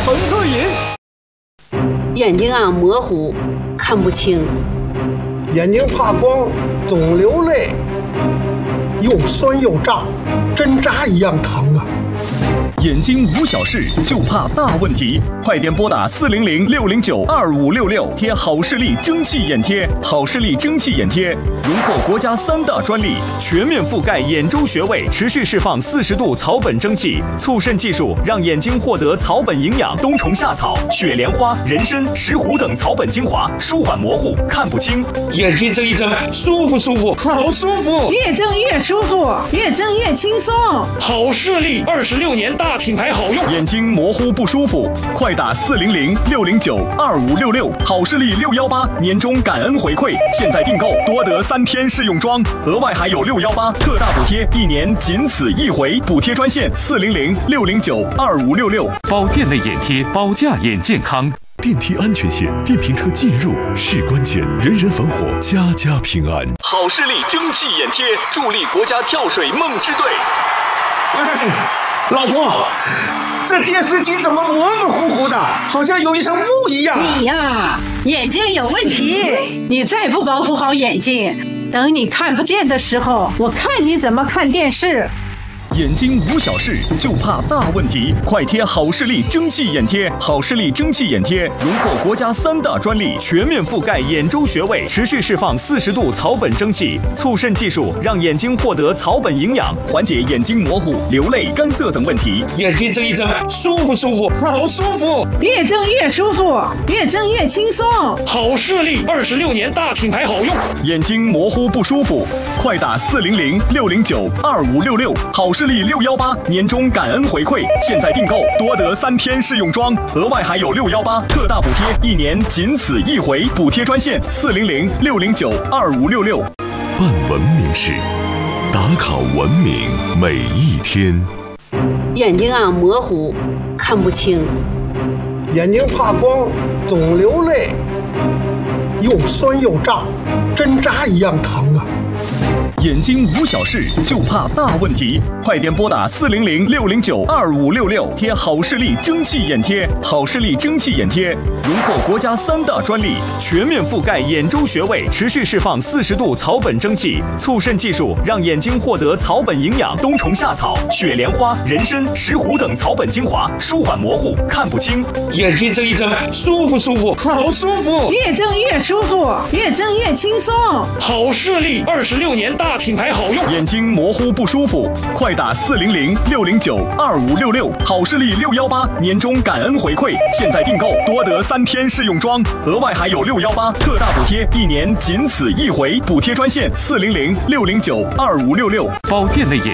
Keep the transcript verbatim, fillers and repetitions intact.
恒特饮。 眼睛啊模糊，看不清。 眼睛怕光，总流泪。又酸又胀，针扎一样疼啊！ 眼睛无小事，就怕大问题。快点拨打四零零六零九二五六六，贴好视力蒸汽眼贴。好视力蒸汽眼贴荣获国家三大专利，全面覆盖眼周穴位，持续释放四十度草本蒸汽，促渗技术让眼睛获得草本营养，冬虫夏草、雪莲花、人参、石斛等草本精华，舒缓模糊，看不清。 眼睛睁一睁，舒服舒服，好舒服， 越睁越舒服，越睁越轻松。 好视力二十六年大品牌好用。 眼睛模糊不舒服，快打四零零六零九二五六六，好视力六幺八年终感恩回馈，现在订购多得三天试用装，额外还有六幺八特大补贴，一年仅此一回。补贴专线四零零六零九二五六六。 保健类眼贴，保驾眼健康。 电梯安全线，电瓶车进入是关键，人人防火，家家平安。 好视力蒸汽眼贴，助力国家跳水梦之队。 哎，老婆，这电视机怎么模模糊糊的，好像有一层雾一样？ 你呀，眼睛有问题，你再不保护好眼睛，等你看不见的时候，我看你怎么看电视。 眼睛无小事，就怕大问题。快贴好视力蒸汽眼贴。好视力蒸汽眼贴荣获国家三大专利，全面覆盖眼周穴位，持续释放四十度草本蒸汽，促渗技术让眼睛获得草本营养，缓解眼睛模糊、流泪、干涩等问题。 眼睛睁一睁，舒服舒服，好舒服， 越睁越舒服，越睁越轻松。 好视力二十六年大品牌好用。 眼睛模糊不舒服，快打四零零六零九二五六六。好视力六幺八年终感恩回馈，现在订购多得三天试用装，额外还有六幺八特大补贴，一年仅此一回。补贴专线四零零六零九二五六六。 办文明事，打卡文明每一天。 眼睛啊模糊，看不清。 眼睛怕光，总流泪。又酸又胀，针扎一样疼啊！ 眼睛无小事，就怕大问题。快点拨打四零零六零九二五六六，贴好视力蒸汽眼贴。好视力蒸汽眼贴荣获国家三大专利，全面覆盖眼周穴位，持续释放四十度草本蒸汽，促渗技术让眼睛获得草本营养，冬虫夏草、雪莲花、人参、石斛等草本精华，舒缓模糊，看不清。 眼睛睁一睁，舒服舒服，好舒服， 越睁越舒服，越睁越轻松。 好视力二十六年大品牌好用。 眼睛模糊不舒服，快打四零零六零九二五六六。好视力六幺八年终感恩回馈，现在订购多得三天试用装，额外还有六幺八特大补贴，一年仅此一回。补贴专线四零零六零九二五六六。 保健类眼